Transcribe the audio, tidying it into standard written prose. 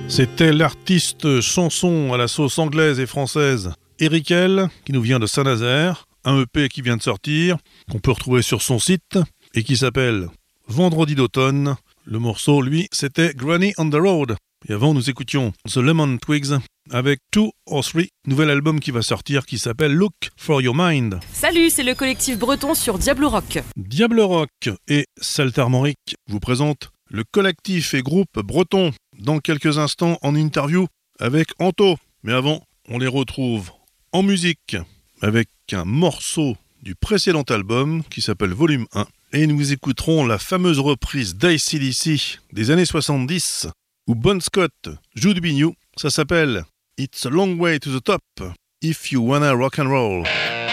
C'était l'artiste chanson à la sauce anglaise et française Eric L, qui nous vient de Saint-Nazaire, un EP qui vient de sortir, qu'on peut retrouver sur son site, et qui s'appelle Vendredi d'automne. Le morceau, lui, c'était Granny on the Road. Et avant, nous écoutions The Lemon Twigs avec 2 or 3, nouvel album qui va sortir qui s'appelle Look for Your Mind. Salut, c'est le collectif breton sur Diable Rock. Diable Rock et Saltarmoric vous présentent le collectif et groupe breton dans quelques instants en interview avec Anto. Mais avant, on les retrouve en musique avec un morceau du précédent album qui s'appelle Volume 1. Et nous écouterons la fameuse reprise d'ACDC des années 70 où Bon Scott joue du biniou. Ça s'appelle It's a Long Way to the Top, If You Wanna Rock and Roll.